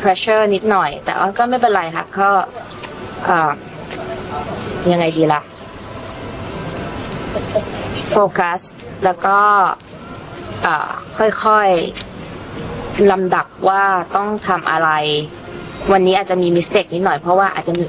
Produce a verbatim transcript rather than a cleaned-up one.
pressure นิดหน่อยแต่ว่าก็ไม่เป็นไรค่ะก็อ่ายังไงดีล่ะโฟกัสแล้วก็อ่าค่อยๆลำดับว่าต้องทำอะไรวันนี้อาจจะมีมิสเทคนิดหน่อยเพราะว่าอาจจะมี